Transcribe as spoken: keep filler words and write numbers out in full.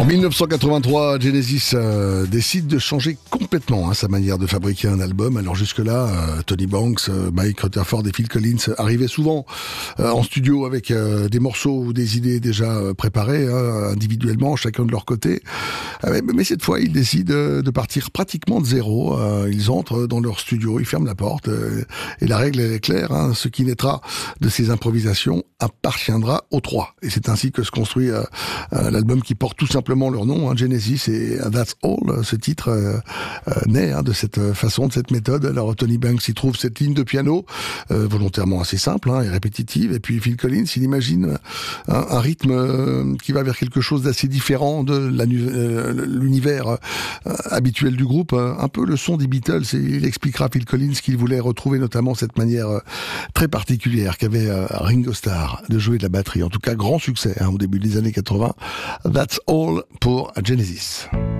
En mille neuf cent quatre-vingt-trois, Genesis euh, décide de changer complètement hein, sa manière de fabriquer un album. Alors jusque-là, euh, Tony Banks, euh, Mike Rutherford et Phil Collins arrivaient souvent euh, en studio avec euh, des morceaux ou des idées déjà euh, préparées hein, individuellement, chacun de leur côté. Euh, mais, mais cette fois, ils décident euh, de partir pratiquement de zéro. Euh, ils entrent dans leur studio, ils ferment la porte euh, et la règle elle est claire. Hein, ce qui naîtra de ces improvisations appartiendra aux trois. Et c'est ainsi que se construit euh, euh, l'album qui porte tout simplement leur nom, hein, Genesis, et That's All. Ce titre euh, euh, naît hein, de cette façon, de cette méthode. Alors Tony Banks y trouve cette ligne de piano euh, volontairement assez simple hein, et répétitive, et puis Phil Collins, il imagine un, un rythme euh, qui va vers quelque chose d'assez différent de la, euh, l'univers euh, habituel du groupe, hein, un peu le son des Beatles, et il expliquera Phil Collins qu'il voulait retrouver notamment cette manière euh, très particulière qu'avait euh, Ringo Starr de jouer de la batterie. En tout cas, grand succès hein, au début des années quatre-vingts. That's All pour Genesis.